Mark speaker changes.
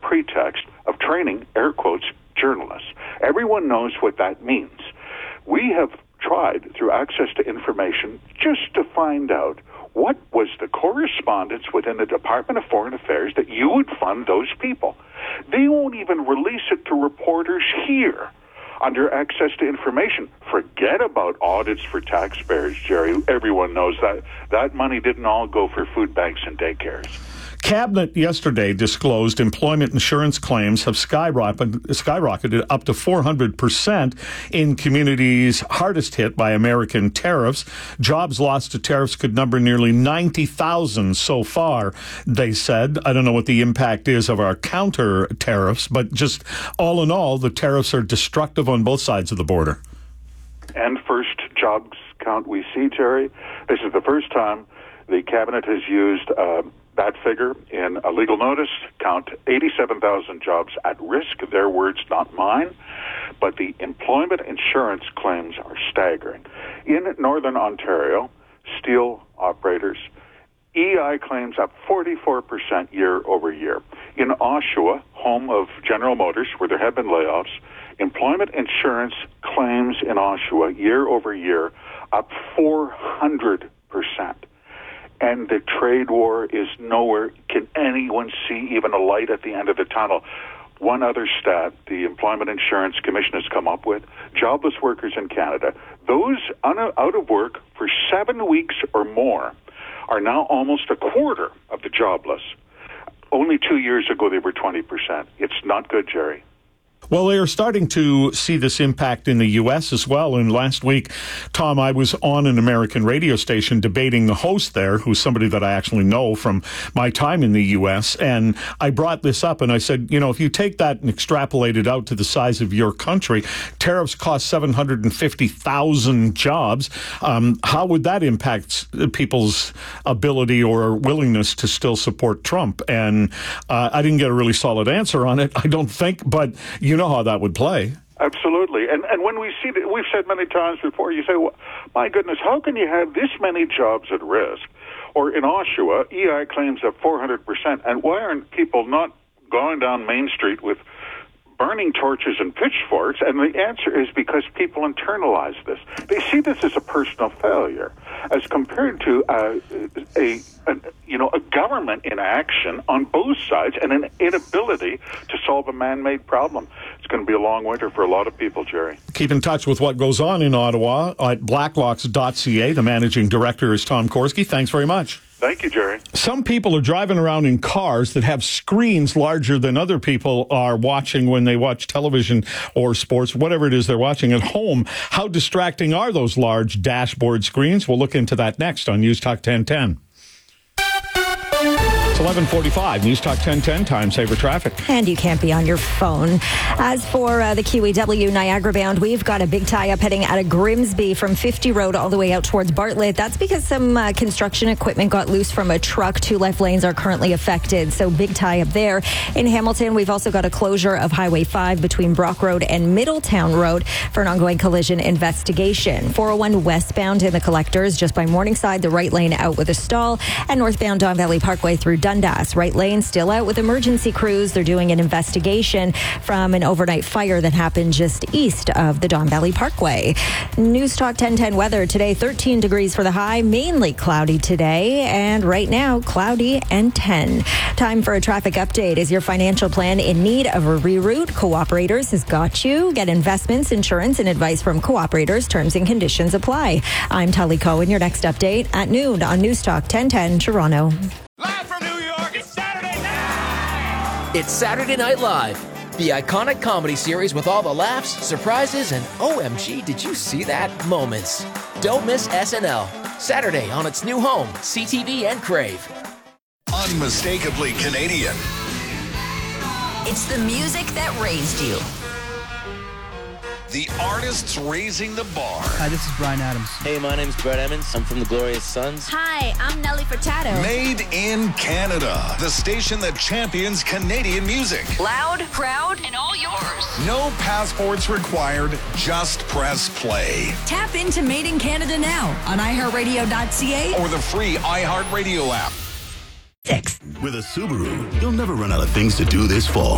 Speaker 1: pretext of training, air quotes, journalists. Everyone knows what that means. We have tried, through access to information, just to find out what was the correspondence within the Department of Foreign Affairs that you would fund those people. They won't even release it to reporters here under access to information. Forget about audits for taxpayers, Jerry. Everyone knows that money didn't all go for food banks and daycares.
Speaker 2: Cabinet yesterday disclosed employment insurance claims have skyrocketed up to 400% in communities hardest hit by American tariffs. Jobs lost to tariffs could number nearly 90,000 so far, they said. I don't know what the impact is of our counter tariffs, but just all in all, the tariffs are destructive on both sides of the border. And
Speaker 1: first jobs count we see, Jerry. This is the first time the Cabinet has used that figure in a legal notice. Count 87,000 jobs at risk. Their words, not mine. But the employment insurance claims are staggering. In Northern Ontario, steel operators, EI claims up 44% year over year. In Oshawa, home of General Motors, where there have been layoffs, employment insurance claims in Oshawa year over year up 400%. And the trade war is nowhere. Can anyone see even a light at the end of the tunnel? One other stat the Employment Insurance Commission has come up with, jobless workers in Canada, those out of work for 7 weeks or more, are now almost a quarter of the jobless. Only 2 years ago, they were 20%. It's not good, Jerry.
Speaker 2: Well, they are starting to see this impact in the U.S. as well. And last week, Tom, I was on an American radio station debating the host there, who's somebody that I actually know from my time in the U.S. And I brought this up and I said, you know, if you take that and extrapolate it out to the size of your country, tariffs cost 750,000 jobs. How would that impact people's ability or willingness to still support Trump? And I didn't get a really solid answer on it, I don't think, but you know how that would play.
Speaker 1: Absolutely. And when we see that, we've said many times before, you say, well, my goodness, how can you have this many jobs at risk? Or in Oshawa, EI claims up 400%. And why aren't people not going down Main Street with burning torches and pitchforks? And the answer is because people internalize this. They see this as a personal failure as compared to a government in action on both sides and an inability to solve a man-made problem. It's going to be a long winter for a lot of people, Jerry.
Speaker 2: Keep in touch with what goes on in Ottawa at blacklocks.ca. The managing director is Tom Korski. Thanks very much.
Speaker 1: Thank you, Jerry.
Speaker 2: Some people are driving around in cars that have screens larger than other people are watching when they watch television or sports, whatever it is they're watching at home. How distracting are those large dashboard screens? We'll look into that next on News Talk 1010. It's 11:45. News Talk 1010, time saver traffic.
Speaker 3: And you can't be on your phone. As for the QEW Niagara bound, we've got a big tie-up heading out of Grimsby from 50 Road all the way out towards Bartlett. That's because some construction equipment got loose from a truck. 2 left lanes are currently affected, so big tie-up there. In Hamilton, we've also got a closure of Highway 5 between Brock Road and Middletown Road for an ongoing collision investigation. 401 westbound in the Collectors, just by Morningside, the right lane out with a stall, and northbound Don Valley Parkway through Dundas. Right lane still out with emergency crews. They're doing an investigation from an overnight fire that happened just east of the Don Valley Parkway. News Talk 1010 weather today, 13 degrees for the high, mainly cloudy today, and right now cloudy and 10. Time for a traffic update. Is your financial plan in need of a reroute? Cooperators has got you. Get investments, insurance, and advice from Cooperators. Terms and conditions apply. I'm Tully Cohen. Your next update at noon on News Talk 1010 Toronto.
Speaker 4: Live from New York, it's Saturday Night! It's Saturday Night Live, the iconic comedy series with all the laughs, surprises, and OMG, did you see that moments. Don't miss SNL, Saturday on its new home, CTV and Crave.
Speaker 5: Unmistakably Canadian.
Speaker 6: It's the music that raised you.
Speaker 5: The artists raising the bar.
Speaker 7: Hi, this is Bryan Adams.
Speaker 8: Hey, my name's Brett Emmons. I'm from the Glorious Sons.
Speaker 6: Hi, I'm Nelly Furtado.
Speaker 5: Made in Canada. The station that champions Canadian music.
Speaker 6: Loud, proud, and all yours.
Speaker 5: No passports required. Just press play.
Speaker 6: Tap into Made in Canada now on iHeartRadio.ca
Speaker 5: or the free iHeartRadio app.
Speaker 6: With
Speaker 9: a Subaru, you'll never run out of things to do this fall.